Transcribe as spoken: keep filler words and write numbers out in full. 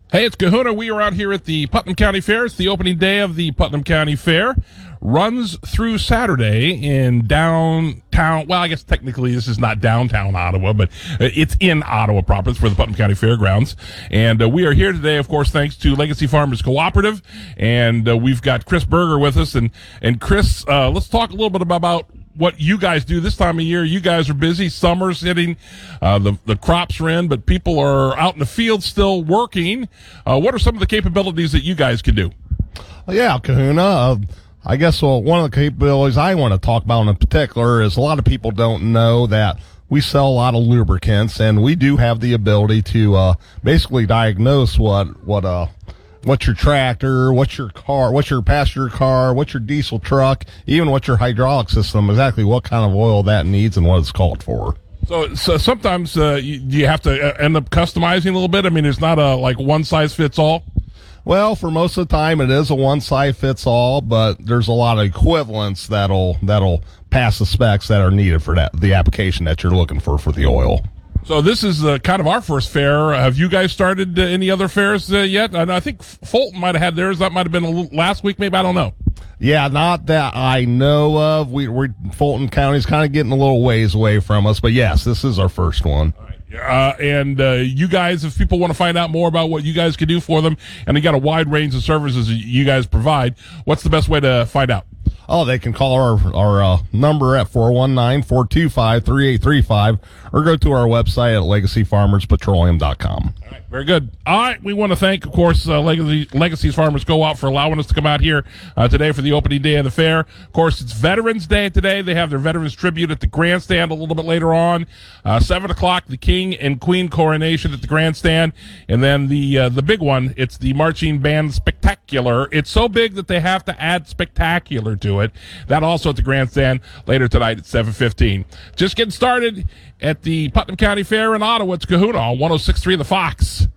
Hey, it's Kahuna. We are out here at the Putnam County Fair. It's the opening day of the Putnam County Fair. Runs through Saturday in downtown. Well, I guess technically this is not downtown Ottawa, but it's in Ottawa proper. It's for the Putnam County Fairgrounds. And uh, we are here today, of course, thanks to Legacy Farmers Cooperative. And uh, we've got Chris Berger with us. And, and Chris, uh, let's talk a little bit about what you guys do this time of year. You guys are busy. Summer's hitting. Uh, the, the crops are in, but people are out in the field still working. Uh, what are some of the capabilities that you guys can do? Well, yeah, Kahuna. Uh, I guess well, one of the capabilities I want to talk about in particular is a lot of people don't know that we sell a lot of lubricants, and we do have the ability to uh, basically diagnose what what uh what's your tractor, what's your car, what's your passenger car, what's your diesel truck, even what's your hydraulic system, exactly what kind of oil that needs and what it's called for. So, so sometimes uh, you, you have to end up customizing a little bit. I mean, it's not a like one size fits all. Well, for most of the time, it is a one size fits all, but there's a lot of equivalents that'll that'll pass the specs that are needed for that the application that you're looking for for the oil. So this is uh, kind of our first fair. Have you guys started uh, any other fairs uh, yet? And I think Fulton might have had theirs. That might have been a little, last week, maybe. I don't know. Yeah, not that I know of. We, we're Fulton County's kind of getting a little ways away from us, but yes, this is our first one. All right. Uh, and uh, you guys, if people want to find out more about what you guys can do for them, and you got a wide range of services you guys provide, what's the best way to find out? Oh, they can call our our uh, number at four one nine, four two five, three eight three five or go to our website at legacy farmers petroleum dot com. All right, very good. All right, we want to thank, of course, uh, Legacy, Legacy's Farmers Co-op for allowing us to come out here uh, today for the opening day of the fair. Of course, it's Veterans Day today. They have their Veterans Tribute at the Grandstand a little bit later on. Uh, seven o'clock, the King and Queen coronation at the Grandstand. And then the uh, the big one, it's the Marching Band Spectacular. It's so big that they have to add spectacular to it. That also at the Grandstand later tonight at seven fifteen. Just getting started at the Putnam County Fair in Ottawa. It's Kahuna on one oh six point three The Fox.